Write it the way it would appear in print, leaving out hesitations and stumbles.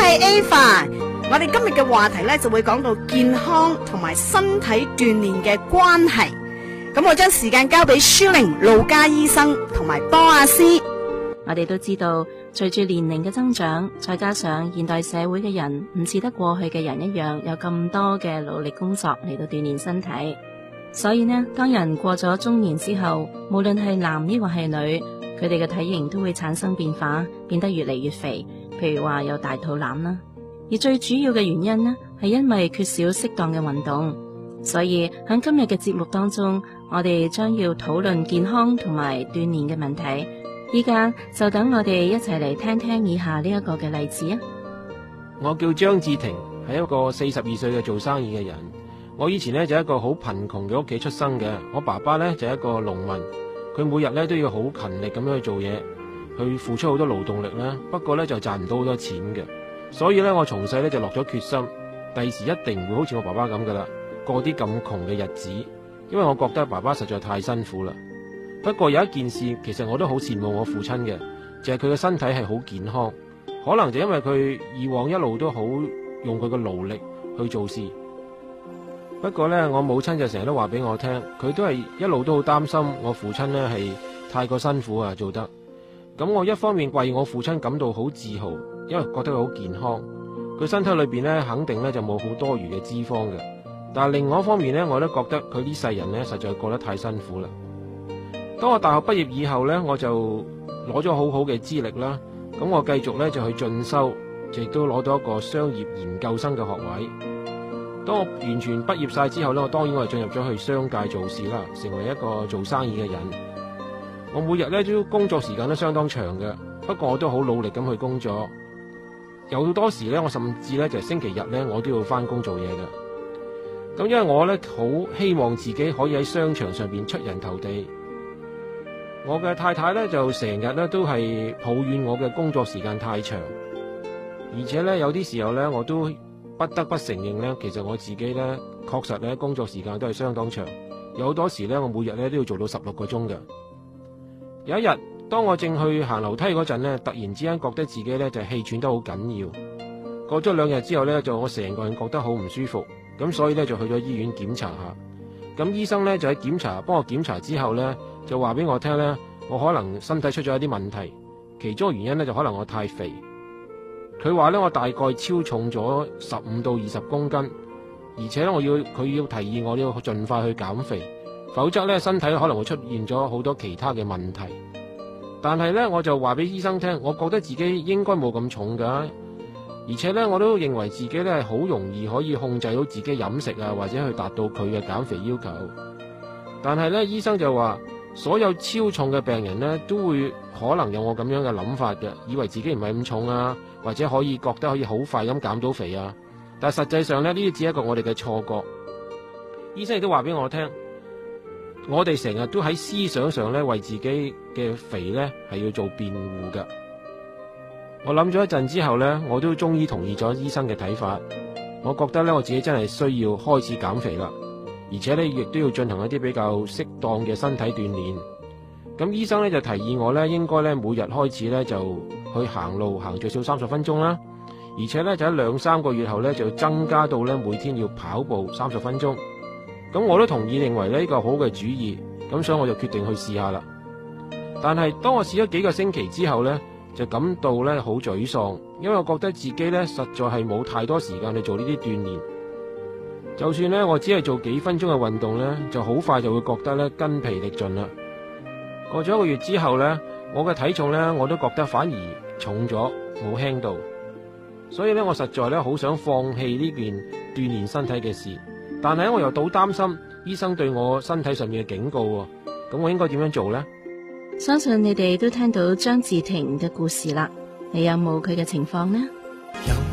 係 Ava， 我哋今日嘅話題呢，就會講到健康同埋身體鍛煉嘅關係。咁我將時間交俾舒玲、路加醫生同埋波亞斯。 我哋都知道，隨住年齡嘅增長，再加上現代社會嘅人唔似得過去嘅人一樣有咁多嘅努力工作嚟到鍛煉身體，所以呢，當人過咗中年之後，無論係男抑或係女，佢哋嘅體型都會產生變化，變得越嚟越肥，譬如話有大肚腩啦。而最主要嘅原因呢，係因為缺少適當嘅運動。所以喺今日嘅節目當中，我哋將要討論健康同埋鍛煉嘅問題。依家就等我哋一齊嚟聽聽以下呢一個嘅例子啊！ 我叫張志廷，係一個42歲嘅做生意嘅人。我以前呢，就係一個好貧窮嘅屋企出生嘅，我爸爸呢，就係一個農民，佢每日呢都要好勤力咁樣去做嘢，去付出好多勞動力啦。不過呢，就賺唔到好多錢嘅，所以呢，我從細呢，就落咗決心，第時一定唔會好似我爸爸咁噶啦，過啲咁窮嘅日子，因為我覺得爸爸實在太辛苦啦。不過有一件事，其實我都好羨慕我父親嘅，就係佢嘅身體係好健康，可能就因為佢以往一路都好用佢嘅勞力去做事。不過呢，我母親就成日都話俾我聽，佢都係一路都好擔心我父親呢係太過辛苦啊做得。咁我一方面為我父親感到好自豪，因為覺得佢好健康，佢身體裏邊呢肯定呢就冇好多餘嘅脂肪嘅。但係另外一方面呢，我都覺得佢呢世人呢實在過得太辛苦啦。當我大學畢業以後呢，我就攞咗好好嘅資歷啦。咁我繼續呢就去進修，亦都攞到一個商業研究生嘅學位。當我完全畢業晒之後呢，我當然我係進入咗去商界做事啦，成為一個做生意嘅人。我每日呢都工作時間都相當長嘅，不過我都好努力咁去工作。有好多時呢，我甚至呢就係星期日呢，我都要翻工做嘢嘅。咁因為我呢好希望自己可以喺商場上邊出人頭地。我嘅太太呢，就成日呢都係抱怨我嘅工作時間太長，而且呢，有啲時候呢，我都不得不承認呢，其實我自己呢確實呢工作時間都係相當長，有好多時呢，我每日呢都要做到16個鐘嘅。有一日，當我正去行樓梯嗰陣呢，突然之間覺得自己呢就氣喘得好緊要。過咗2日之後呢，就我成個人覺得好唔舒服，咁所以呢，就去咗醫院檢查下。咁醫生呢，就喺幫我檢查之後呢，就話俾我聽呢，我可能身體出咗一啲問題，其中嘅原因呢，就可能我太肥。佢話呢，我大概超重咗15到20公斤，而且呢，佢要提議我要盡快去減肥，否則呢，身體可能會出現咗好多其他嘅問題。但係呢，我就話俾醫生聽，我覺得自己應該冇咁重㗎。而且呢，我都認為自己呢好容易可以控制到自己飲食啊，或者去達到佢嘅減肥要求。但係呢，醫生就話所有超重嘅病人呢都會可能有我咁樣嘅諗法嘅，以為自己唔係咁重啊，或者可以覺得可以好快咁減到肥啊。但係實際上呢，呢啲只係一個我哋嘅錯覺。醫生亦都話俾我聽，我哋成日都喺思想上呢為自己嘅肥呢係要做辯護㗎。我諗咗一陣之後呢，我都終於同意咗醫生嘅睇法。我覺得呢，我自己真係需要開始減肥啦，而且呢，亦都要進行一啲比較適當嘅身體鍛煉。咁醫生呢，就提議我呢應該呢每日開始呢就去行路，行最少30分鐘啦，而且呢，就喺2-3個月後呢，就增加到呢每天要跑步30分鐘。咁我都同意認為呢個好嘅主意，咁所以我就決定去試下啦。但係當我試咗幾個星期之後呢，就感到咧好沮喪，因為我覺得自己咧實在係冇太多時間去做呢啲鍛煉。就算咧我只係做幾分鐘嘅運動咧，就好快就會覺得咧筋疲力盡啦。過咗1個月之後咧，我嘅體重咧我都覺得反而重咗，冇輕到。所以咧我實在咧好想放棄呢件鍛煉身體嘅事，但係我又好擔心醫生對我身體上面嘅警告喎。咁我應該點樣做呢？ 相信你哋都聽到張志廷嘅故事啦，你有冇佢嘅情況呢？